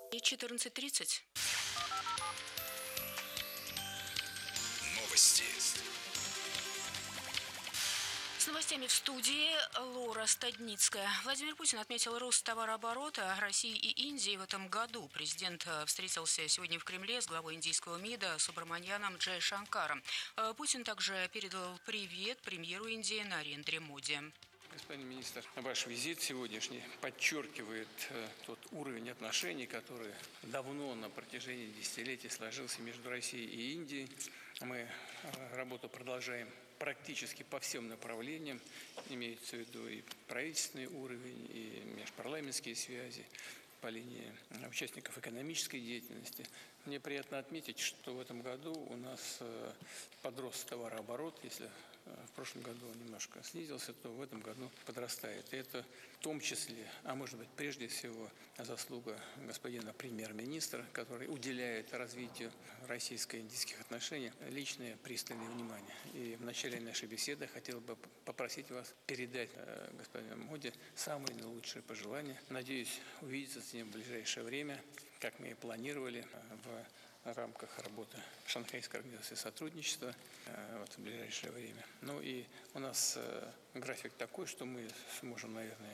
И 14:30. Новости. С новостями в студии Лора Стадницкая. Владимир Путин отметил рост товарооборота России и Индии в этом году. Президент встретился сегодня в Кремле с главой индийского МИДа Субраманьяном Джайшанкаром. Путин также передал привет премьеру Индии Нарендре Моди. Господин министр, ваш визит сегодняшний подчеркивает тот уровень отношений, который давно на протяжении десятилетий сложился между Россией и Индией. Мы работу продолжаем практически по всем направлениям, имеется в виду и правительственный уровень, и межпарламентские связи по линии участников экономической деятельности. Мне приятно отметить, что в этом году у нас подрос товарооборот. Если в прошлом году он немножко снизился, то в этом году подрастает. И это в том числе, а может быть прежде всего, заслуга господина премьер-министра, который уделяет развитию российско-индийских отношений личное пристальное внимание. И в начале нашей беседы хотел бы попросить вас передать господину Моди самые наилучшие пожелания. Надеюсь увидеться с ним в ближайшее время, как мы и планировали, в рамках работы Шанхайской организации сотрудничества в ближайшее время. Ну и у нас график такой, что мы сможем, наверное,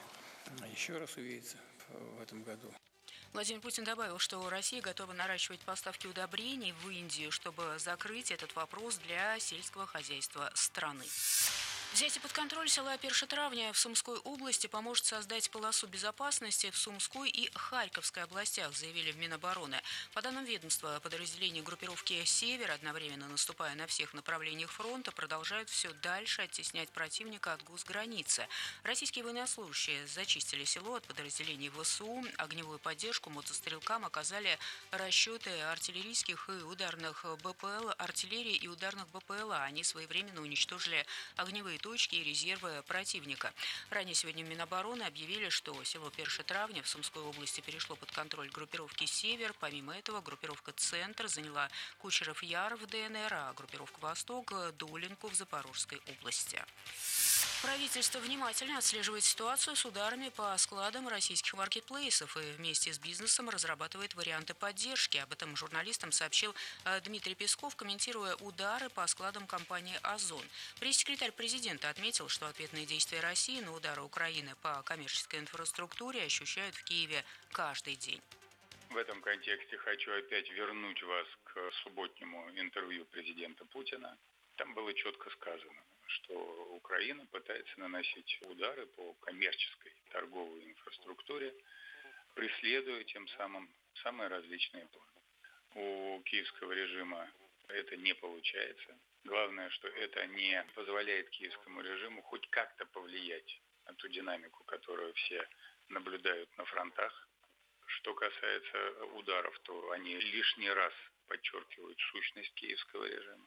и еще раз увидеться в этом году. Владимир Путин добавил, что Россия готова наращивать поставки удобрений в Индию, чтобы закрыть этот вопрос для сельского хозяйства страны. Взятие под контроль села Першотравня в Сумской области поможет создать полосу безопасности в Сумской и Харьковской областях, заявили в Минобороны. По данным ведомства, подразделения группировки «Север», одновременно наступая на всех направлениях фронта, продолжают все дальше оттеснять противника от госграницы. Российские военнослужащие зачистили село от подразделений ВСУ. Огневую поддержку мотострелкам оказали расчеты артиллерийских и ударных БПЛ, артиллерии и ударных БПЛА. Они своевременно уничтожили огневые точки и резервы противника. Ранее сегодня в Минобороны объявили, что село Першотравня в Сумской области перешло под контроль группировки «Север». Помимо этого, группировка «Центр» заняла Кучеров Яр в ДНР, а группировка «Восток» – Долинку в Запорожской области. Правительство внимательно отслеживает ситуацию с ударами по складам российских маркетплейсов и вместе с бизнесом разрабатывает варианты поддержки. Об этом журналистам сообщил Дмитрий Песков, комментируя удары по складам компании «Озон». Пресс-секретарь президента отметил, что ответные действия России на удары Украины по коммерческой инфраструктуре ощущают в Киеве каждый день. В этом контексте хочу опять вернуть вас к субботнему интервью президента Путина. Там было четко сказано, что Украина пытается наносить удары по коммерческой торговой инфраструктуре, преследуя тем самым самые различные планы. У киевского режима это не получается. Главное, что это не позволяет киевскому режиму хоть как-то повлиять на ту динамику, которую все наблюдают на фронтах. Что касается ударов, то они лишний раз подчеркивают сущность киевского режима.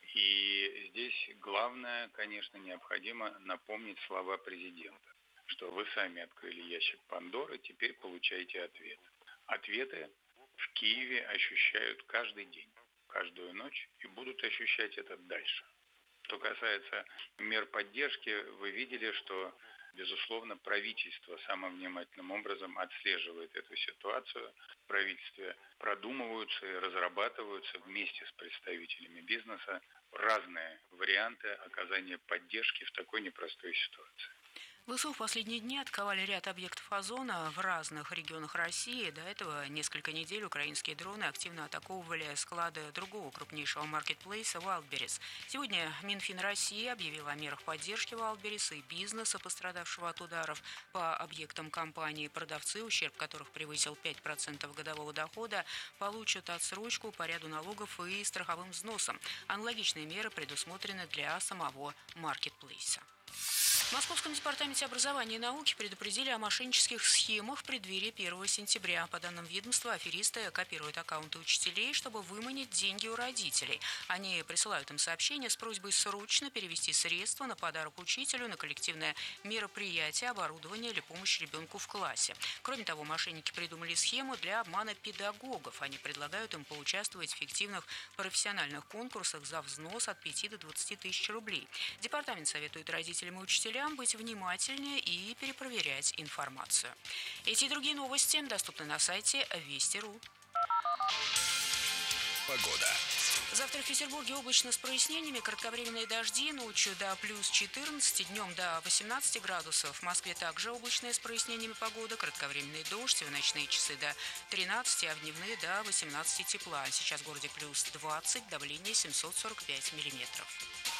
И здесь главное, конечно, необходимо напомнить слова президента, что вы сами открыли ящик Пандоры, теперь получаете ответ. Ответы в Киеве ощущают каждый день, каждую ночь и будут ощущать это дальше. Что касается мер поддержки, вы видели, что, безусловно, правительство самым внимательным образом отслеживает эту ситуацию. В правительстве продумываются и разрабатываются вместе с представителями бизнеса разные варианты оказания поддержки в такой непростой ситуации. ВСУ в последние дни атаковали ряд объектов Озона в разных регионах России. До этого несколько недель украинские дроны активно атаковывали склады другого крупнейшего маркетплейса Wildberries. Сегодня Минфин России объявил о мерах поддержки Wildberries и бизнеса, пострадавшего от ударов по объектам компании. Продавцы, ущерб которых превысил 5% годового дохода, получат отсрочку по ряду налогов и страховым взносам. Аналогичные меры предусмотрены для самого маркетплейса. В Московском департаменте образования и науки предупредили о мошеннических схемах в преддверии 1 сентября. По данным ведомства, аферисты копируют аккаунты учителей, чтобы выманить деньги у родителей. Они присылают им сообщения с просьбой срочно перевести средства на подарок учителю, на коллективное мероприятие, оборудование или помощь ребенку в классе. Кроме того, мошенники придумали схему для обмана педагогов. Они предлагают им поучаствовать в фиктивных профессиональных конкурсах за взнос от 5 до 20 тысяч рублей. Департамент советует родителям и учителям жителям быть внимательнее и перепроверять информацию. Эти и другие новости доступны на сайте Вести.ру. Погода. Завтра в Петербурге облачно с прояснениями, кратковременные дожди, ночью до плюс 14, днем до 18 градусов. В Москве также облачная с прояснениями погода, кратковременный дождь, в ночные часы до 13, а в дневные до 18 тепла. Сейчас в городе плюс 20, давление 745 миллиметров.